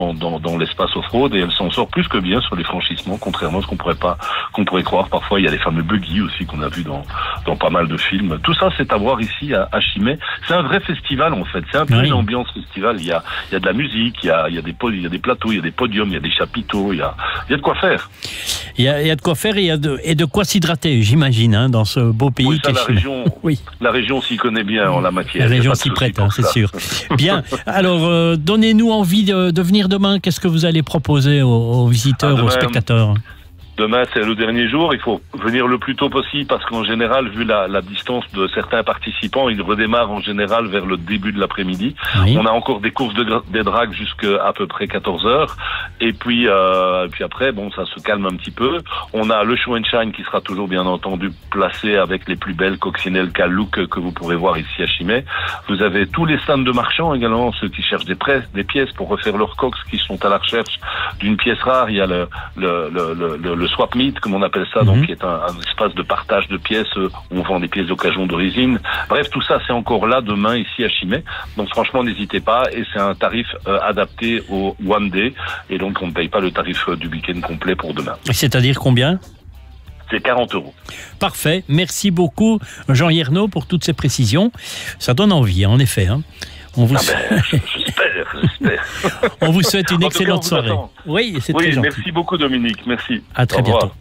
dans l'espace off-road et elle s'en sort plus que bien sur les franchissements, contrairement à ce qu'on pourrait croire. Parfois, il y a les fameux buggy aussi qu'on a vu dans pas mal de films. Tout ça, c'est à voir ici à Chimay. C'est un vrai festival en fait. C'est un peu une ambiance festival. Il y a de la musique, il y a des plateaux, il y a des podiums, il y a des chapiteaux, il y a de quoi faire. Il y a de quoi faire et de quoi s'hydrater, j'imagine, hein, dans ce beau pays. Oui, ça, la région s'y connaît bien en la matière. La région s'y prête, hein, c'est sûr. Bien. Alors, donnez-nous envie de venir demain. Qu'est-ce que vous allez proposer aux visiteurs, aux spectateurs ? Demain, c'est le dernier jour. Il faut venir le plus tôt possible parce qu'en général, vu la distance de certains participants, ils redémarrent en général vers le début de l'après-midi. Oui. On a encore des courses des dragues jusqu'à à peu près 14 heures. Et puis après, bon, ça se calme un petit peu. On a le show and shine qui sera toujours bien entendu placé avec les plus belles coccinelles Look que vous pourrez voir ici à Chimay. Vous avez tous les stands de marchands également, ceux qui cherchent des pièces pour refaire leurs coques, qui sont à la recherche d'une pièce rare. Il y a le swap meet, comme on appelle ça, donc qui est un espace de partage de pièces où on vend des pièces d'occasion d'origine. Bref, tout ça, c'est encore là demain ici à Chimay. Donc franchement, n'hésitez pas. Et c'est un tarif adapté au one day. Et donc, on ne paye pas le tarif du week-end complet pour demain. C'est-à-dire combien ? C'est 40 €. Parfait. Merci beaucoup, Jean Hiernaut, pour toutes ces précisions. Ça donne envie, en effet. Hein. J'espère. On vous souhaite une excellente soirée. Oui, c'est très gentil. Merci beaucoup, Dominique. Merci. À très bientôt.